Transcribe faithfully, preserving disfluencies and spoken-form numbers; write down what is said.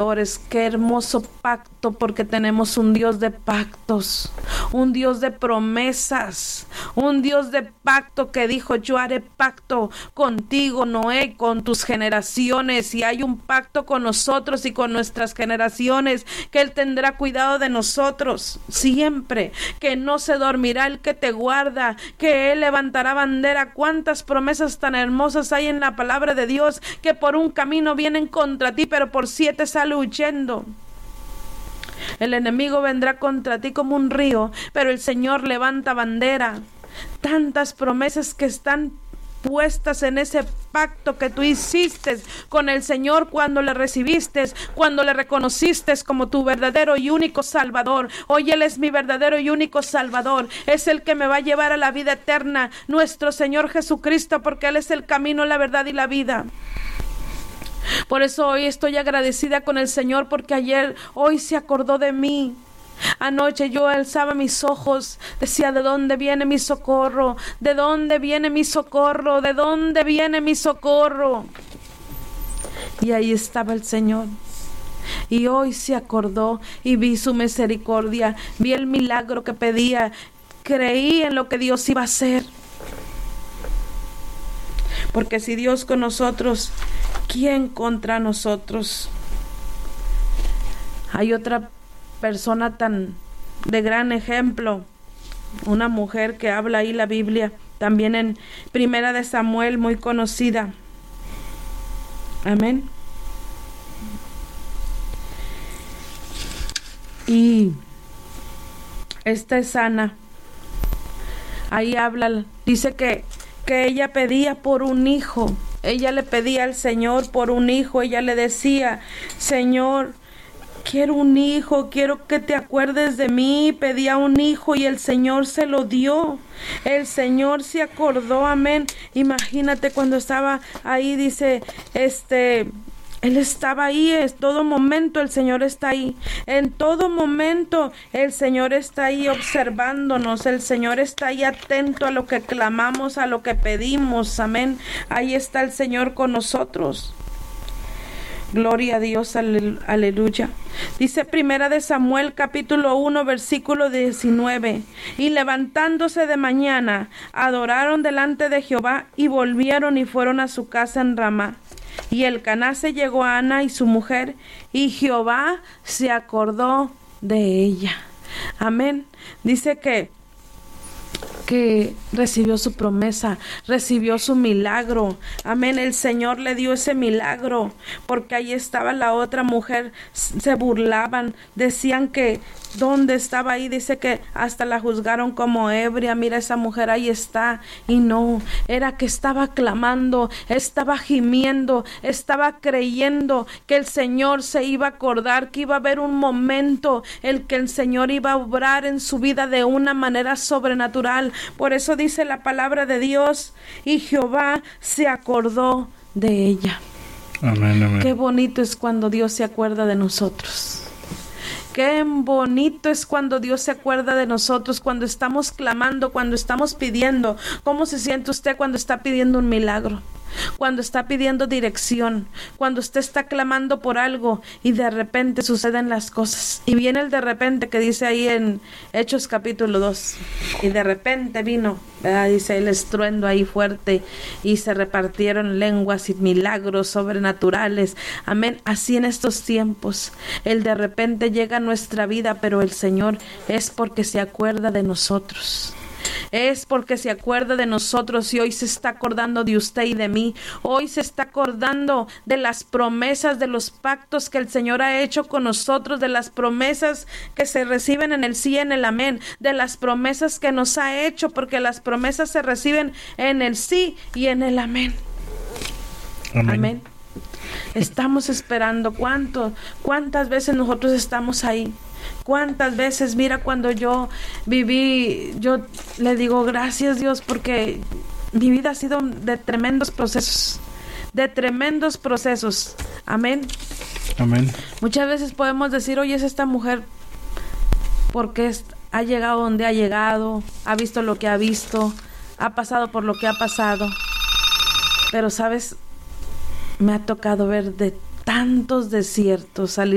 Qué hermoso pacto, porque tenemos un Dios de pactos, un Dios de promesas, un Dios de pacto que dijo: yo haré pacto contigo, Noé, con tus generaciones, y hay un pacto con nosotros y con nuestras generaciones, que Él tendrá cuidado de nosotros siempre, que no se dormirá el que te guarda, que Él levantará bandera. Cuántas promesas tan hermosas hay en la palabra de Dios, que por un camino vienen contra ti, pero por siete sale huyendo. El enemigo vendrá contra ti como un río, pero el Señor levanta bandera. Tantas promesas que están puestas en ese pacto que tú hiciste con el Señor cuando le recibiste, cuando le reconociste como tu verdadero y único Salvador. Hoy Él es mi verdadero y único Salvador, es el que me va a llevar a la vida eterna, nuestro Señor Jesucristo, porque Él es el camino, la verdad y la vida. Por eso hoy estoy agradecida con el Señor, porque ayer, hoy se acordó de mí. Anoche yo alzaba mis ojos, decía: ¿de dónde viene mi socorro? ¿De dónde viene mi socorro? ¿De dónde viene mi socorro? Y ahí estaba el Señor. Y hoy se acordó y vi su misericordia, vi el milagro que pedía, creí en lo que Dios iba a hacer. Porque si Dios con nosotros, ¿quién contra nosotros? Hay otra persona tan de gran ejemplo, una mujer que habla ahí la Biblia, también en Primera de Samuel, muy conocida. Amén. Y esta es Ana. Ahí habla, dice que que ella pedía por un hijo. Ella le pedía al Señor por un hijo. Ella le decía: Señor, quiero un hijo, quiero que te acuerdes de mí. Pedía un hijo y el Señor se lo dio. El Señor se acordó, amén. Imagínate cuando estaba ahí, dice, este... Él estaba ahí, en todo momento el Señor está ahí. En todo momento el Señor está ahí observándonos. El Señor está ahí atento a lo que clamamos, a lo que pedimos. Amén. Ahí está el Señor con nosotros. Gloria a Dios, aleluya. Dice Primera de Samuel capítulo uno versículo diecinueve: y levantándose de mañana, adoraron delante de Jehová y volvieron y fueron a su casa en Ramá. Y Elcaná se llegó a Ana y su mujer, y Jehová se acordó de ella. Amén. Dice que que recibió su promesa, recibió su milagro. Amén. El Señor le dio ese milagro, porque ahí estaba la otra mujer. Se burlaban, decían que ¿dónde estaba ahí? Dice que hasta la juzgaron como ebria. Mira, esa mujer ahí está. Y no, era que estaba clamando, estaba gimiendo, estaba creyendo que el Señor se iba a acordar, que iba a haber un momento el que el Señor iba a obrar en su vida de una manera sobrenatural. Por eso dice la palabra de Dios: y Jehová se acordó de ella. Amén, amén. Qué bonito es cuando Dios se acuerda de nosotros. Qué bonito es cuando Dios se acuerda de nosotros, cuando estamos clamando, cuando estamos pidiendo. ¿Cómo se siente usted cuando está pidiendo un milagro? Cuando está pidiendo dirección, cuando usted está clamando por algo y de repente suceden las cosas. Y viene el de repente que dice ahí en Hechos capítulo dos. Y de repente vino, ¿verdad? Dice el estruendo ahí fuerte y se repartieron lenguas y milagros sobrenaturales. Amén. Así en estos tiempos, el de repente llega a nuestra vida, pero el Señor es porque se acuerda de nosotros. Es porque se acuerda de nosotros y hoy se está acordando de usted y de mí. Hoy se está acordando de las promesas, de los pactos que el Señor ha hecho con nosotros, de las promesas que se reciben en el sí y en el amén, de las promesas que nos ha hecho, porque las promesas se reciben en el sí y en el amén. Amén. Amén. Estamos esperando. ¿Cuánto? ¿Cuántas veces nosotros estamos ahí? ¿Cuántas veces? Mira, cuando yo viví, yo le digo gracias, Dios, porque mi vida ha sido de tremendos procesos, de tremendos procesos. Amén. Amén. Muchas veces podemos decir: oye, es esta mujer, porque ha llegado donde ha llegado, ha visto lo que ha visto, ha pasado por lo que ha pasado. Pero, ¿sabes? Me ha tocado ver de tantos desiertos, salir